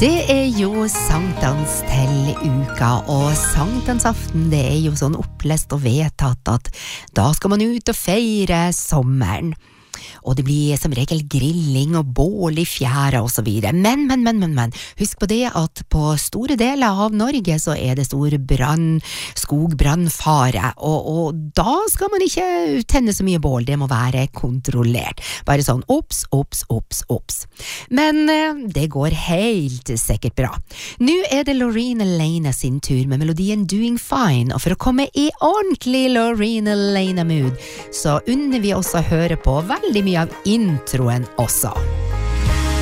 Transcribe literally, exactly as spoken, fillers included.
Det er jo sankthans til uka, og sankthansaften det er jo sånn opplest og vedtatt at da skal man ut og feire sommeren. Og det blir som regel grilling og bål i fjæra og så videre. Men, men, men, men, men, husk på det at på store deler av Norge så er det stor brann, skogbrannfare, og, og da skal man ikke tenne så mye bål, det må være kontrollert. Bare sånn, opps, opps, opps, opps. Men det går helt sikkert bra. Nå er det Loreen Elena sin tur med melodien Doing Fine, og for å komme i ordentlig Loreen Elena mood, så unner vi også å høre på veldig mye av introen også.